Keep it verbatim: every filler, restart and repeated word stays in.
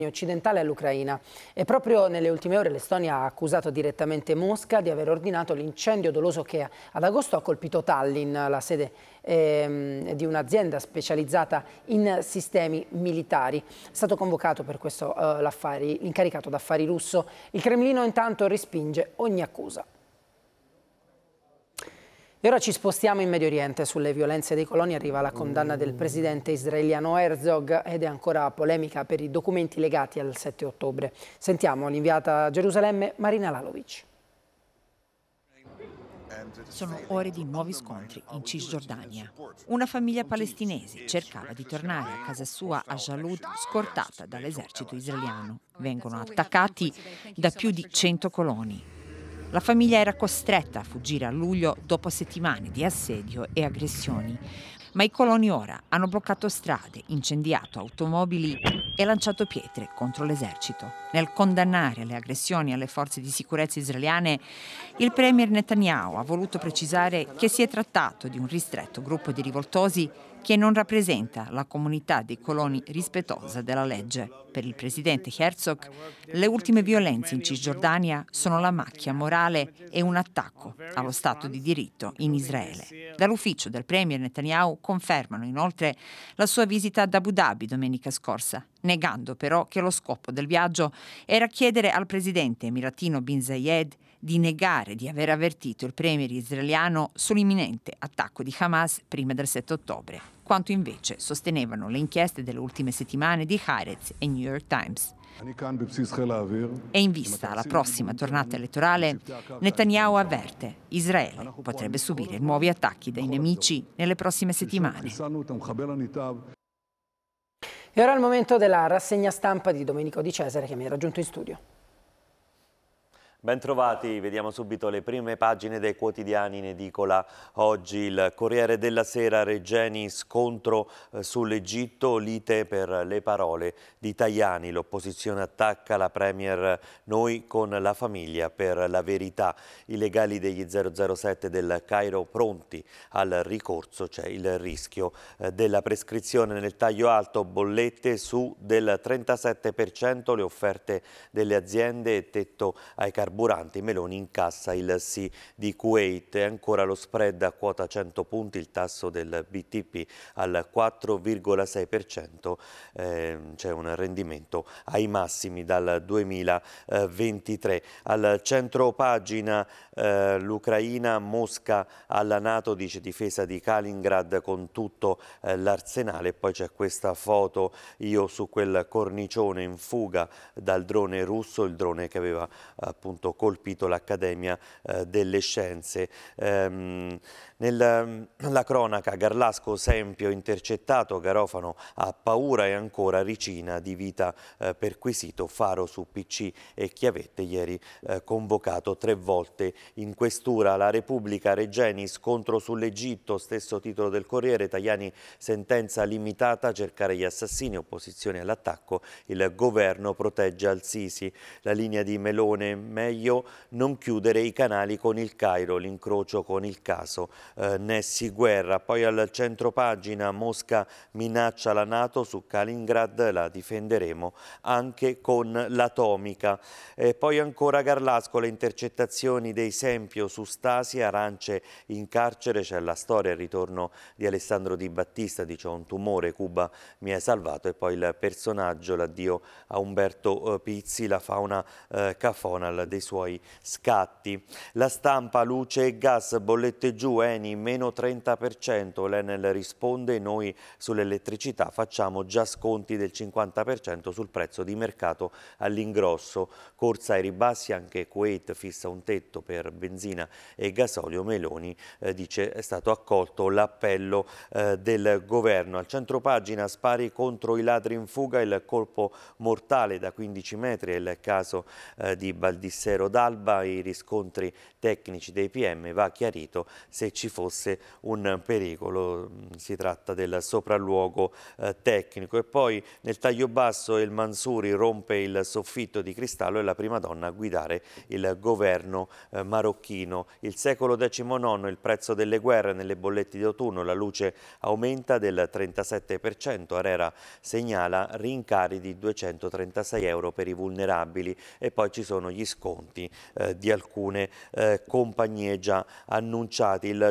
occidentale all'Ucraina e proprio nelle ultime ore l'Estonia ha accusato direttamente Mosca di aver ordinato l'incendio doloso che ad agosto ha colpito Tallinn, la sede ehm, di un'azienda specializzata in sistemi militari. È stato convocato per questo eh, l'incaricato d'affari russo. Il Cremlino intanto respinge ogni accusa. E ora ci spostiamo in Medio Oriente. Sulle violenze dei coloni arriva la condanna del presidente israeliano Herzog ed è ancora polemica per i documenti legati al sette ottobre. Sentiamo l'inviata a Gerusalemme Marina Lalovic. Sono ore di nuovi scontri in Cisgiordania. Una famiglia palestinese cercava di tornare a casa sua a Jalud scortata dall'esercito israeliano. Vengono attaccati da più di cento coloni. La famiglia era costretta a fuggire a luglio dopo settimane di assedio e aggressioni, ma i coloni ora hanno bloccato strade, incendiato automobili e lanciato pietre contro l'esercito. Nel condannare le aggressioni alle forze di sicurezza israeliane, il premier Netanyahu ha voluto precisare che si è trattato di un ristretto gruppo di rivoltosi che non rappresenta la comunità dei coloni rispettosa della legge. Per il presidente Herzog, le ultime violenze in Cisgiordania sono la macchia morale e un attacco allo Stato di diritto in Israele. Dall'ufficio del premier Netanyahu confermano inoltre la sua visita ad Abu Dhabi domenica scorsa, negando però che lo scopo del viaggio era chiedere al presidente emiratino Bin Zayed di negare di aver avvertito il premier israeliano sull'imminente attacco di Hamas prima del sette ottobre, quanto invece sostenevano le inchieste delle ultime settimane di Haaretz e New York Times. E in vista alla prossima tornata elettorale, Netanyahu avverte: Israele potrebbe subire nuovi attacchi dai nemici nelle prossime settimane. E ora è il momento della rassegna stampa di Domenico Di Cesare che mi ha raggiunto in studio. Bentrovati, vediamo subito le prime pagine dei quotidiani in edicola. Oggi il Corriere della Sera, Regeni, scontro eh, sull'Egitto, lite per le parole di Tajani. L'opposizione attacca la Premier, noi con la famiglia per la verità. I legali degli zero zero sette del Cairo pronti al ricorso, c'è il rischio eh, della prescrizione. Nel taglio alto, bollette su del trentasette per cento, le offerte delle aziende e tetto ai carburanti. Meloni incassa il sì di Kuwait e ancora lo spread a quota cento punti, il tasso del B T P al quattro virgola sei per cento, eh, c'è un rendimento ai massimi dal duemilaventitré. Al centro pagina eh, l'Ucraina, Mosca alla NATO, dice difesa di Kaliningrad con tutto eh, l'arsenale. Poi c'è questa foto, io su quel cornicione in fuga dal drone russo, il drone che aveva appunto colpito l'Accademia eh, delle Scienze. Ehm, nella cronaca, Garlasco, Sempio intercettato, Garofano ha paura e ancora Ricina di vita eh, perquisito, Faro su P C e chiavette, ieri eh, convocato tre volte in questura. La Repubblica, Regeni, scontro sull'Egitto, stesso titolo del Corriere, Tajani sentenza limitata, cercare gli assassini, opposizione all'attacco, il governo protegge Al-Sisi, la linea di Melone, meglio non chiudere i canali con il Cairo, l'incrocio con il caso eh, Nessi Guerra. Poi al centro pagina, Mosca minaccia la NATO su Kaliningrad, la difenderemo anche con l'atomica. E poi ancora Garlasco, le intercettazioni dei Sempio su Stasi, arance in carcere, c'è la storia, il ritorno di Alessandro Di Battista, dice ho un tumore, Cuba mi ha salvato, e poi il personaggio, l'addio a Umberto eh, Pizzi, la fauna eh, Cafonal dei suoi scatti. La Stampa, luce e gas, bollette giù, Eni meno trenta per cento, l'Enel risponde, noi sull'elettricità facciamo già sconti del cinquanta per cento sul prezzo di mercato all'ingrosso, corsa ai ribassi, anche Kuwait fissa un tetto per benzina e gasolio, Meloni eh, dice è stato accolto l'appello eh, del governo. Al centropagina, spari contro i ladri in fuga, il colpo mortale da quindici metri, è il caso eh, di Baldissero d'Alba, i riscontri tecnici dei P M, va chiarito se ci fosse un pericolo. Si tratta del sopralluogo eh, tecnico. E poi nel taglio basso El Mansouri rompe il soffitto di cristallo e la prima donna a guidare il governo eh, marocchino. Il secolo diciannove, il prezzo delle guerre nelle bollette di autunno, la luce aumenta del trentasette per cento, Arera segnala rincari di duecentotrentasei euro per i vulnerabili. E poi ci sono gli sconti eh, di alcune eh, compagnie già annunciati. Il